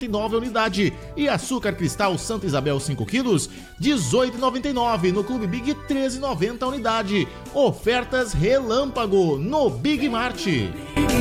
a unidade. E açúcar cristal Santa Isabel 5 quilos, 18,99. No Clube Big, 13,90 a unidade. Ofertas relâmpago no Big Mart.